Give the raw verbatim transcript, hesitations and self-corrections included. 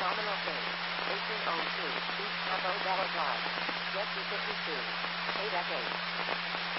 Domino King, eighteen oh two, East Campo Bella Drive, Jet two fifty-two, eight F eight.